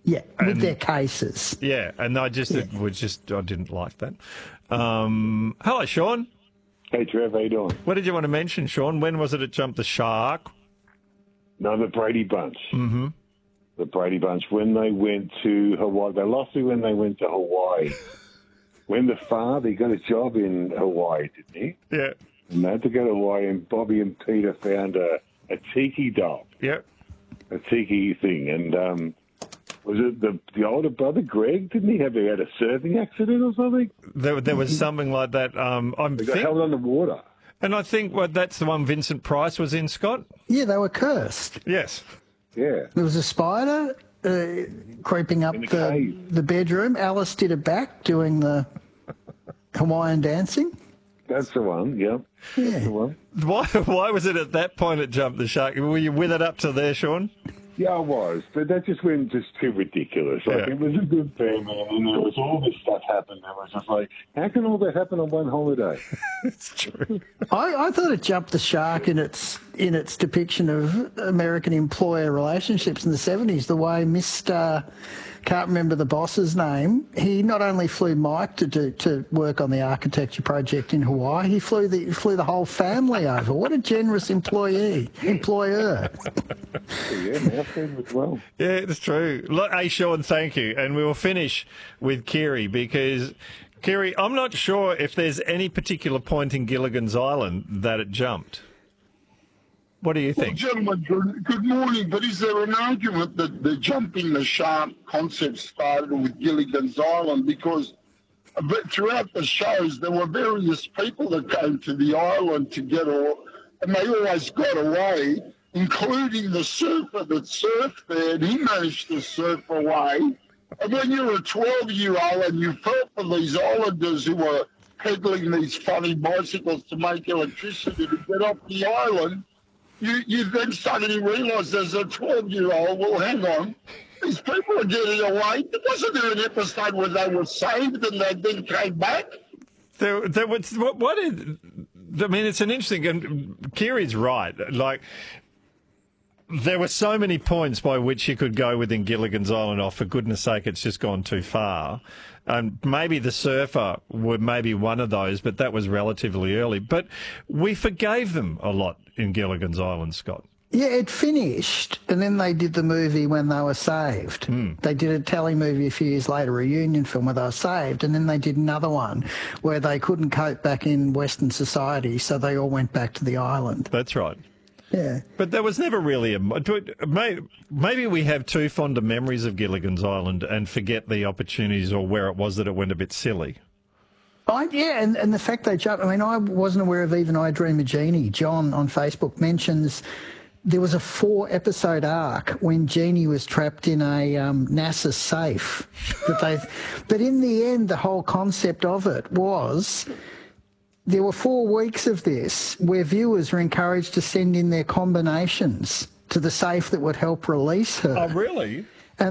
Yeah, with their cases. Yeah, and I didn't like that. Hello, Sean. Hey, Trev, how you doing? What did you want to mention, Sean? When was it jumped the shark? No, the Brady Bunch. Mm-hmm. The Brady Bunch, when they went to Hawaii, they lost it when they went to Hawaii. When the father got a job in Hawaii, didn't he? Yeah. And they had to go to Hawaii, and Bobby and Peter found a tiki doll. Yep. A tiki thing. And was it the older brother, Greg? Didn't he had a surfing accident or something? There was something like that. They got held under water. And I think that's the one Vincent Price was in, Scott? Yeah, they were cursed. Yes. Yeah. There was a spider creeping up the bedroom. Alice did it back doing the Hawaiian dancing. That's the one, yep. Yeah. That's the one. Why was it at that point it jumped the shark? Were you with it up to there, Sean? Yeah, I was, but that just went too ridiculous. Like, It was a good family, and then there was all this stuff happened. It was just like, how can all that happen on one holiday? It's true. I thought it jumped the shark in its depiction of American employer relationships in the 70s, the way Mr. Can't remember the boss's name. He not only flew Mike to work on the architecture project in Hawaii, he flew the whole family over. What a generous employer. Yeah, Alfred as well. Yeah, it's true. Look, hey, Sean, thank you. And we will finish with Kiri because, Kiri, I'm not sure if there's any particular point in Gilligan's Island that it jumped. What do you think? Well, gentlemen, good morning. But is there an argument that the jumping the shark concept started with Gilligan's Island? Because throughout the shows, there were various people that came to the island to get and they always got away, including the surfer that surfed there, and he managed to surf away. And when you're a 12-year-old and you felt for these islanders who were peddling these funny bicycles to make electricity to get off the island, you then suddenly realise as a 12-year-old, well, hang on, these people are getting away. Wasn't there an episode where they were saved and they then came back? There was, I mean, it's an interesting, and Kiri's right. Like, there were so many points by which you could go within Gilligan's Island. Oh, for goodness sake, it's just gone too far. And maybe the surfer were maybe one of those, but that was relatively early. But we forgave them a lot in Gilligan's Island, Scott. Yeah, it finished, and then they did the movie when they were saved. They did a telly movie a few years later, a reunion film where they were saved, and then they did another one where they couldn't cope back in Western society, so they all went back to the island. That's right. Yeah. But there was never really maybe we have too fond of memories of Gilligan's Island and forget the opportunities or where it was that it went a bit silly. And the fact they jumped, I mean, I wasn't aware of even I Dream of Jeannie. John on Facebook mentions there was a 4-episode arc when Jeannie was trapped in a NASA safe. But in the end, the whole concept of it was there were 4 weeks of this where viewers were encouraged to send in their combinations to the safe that would help release her. Oh, really?